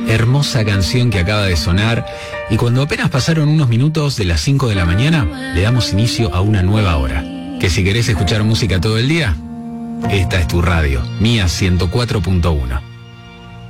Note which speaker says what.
Speaker 1: Hermosa canción que acaba de sonar. Y cuando apenas pasaron unos minutos de las 5 de la mañana, le damos inicio a una nueva hora. Que si querés escuchar música todo el día, esta es tu radio, Mía 104.1.